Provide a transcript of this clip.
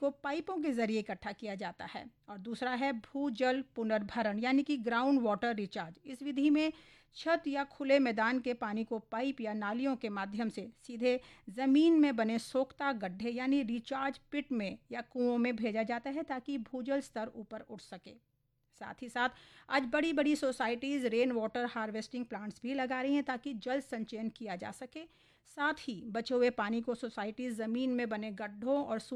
को पाइपों के जरिए इकट्ठा किया जाता है। और दूसरा है भूजल पुनर्भरण यानी कि ग्राउंड वाटर रिचार्ज। इस विधि में छत या खुले मैदान के पानी को पाइप या नालियों के माध्यम से सीधे ज़मीन में बने सोख्ता गड्ढे यानी रिचार्ज पिट में या कुओं में भेजा जाता है ताकि भूजल स्तर ऊपर उठ सके। साथ ही साथ आज बड़ी बड़ी societies rain water harvesting plants भी लगा रही हैं ताकि जल संचयन किया जा सके। साथ ही बचे हुए पानी को सोसाइटीज़ ज़मीन में बने गड्ढों और